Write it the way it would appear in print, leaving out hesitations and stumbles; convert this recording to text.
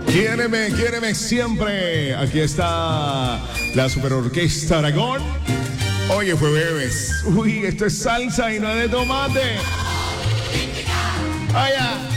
Quiéreme siempre. Aquí está la Superorquesta Aragón. Oye, fue jueves. Uy, esto es salsa y no es de tomate. Vaya.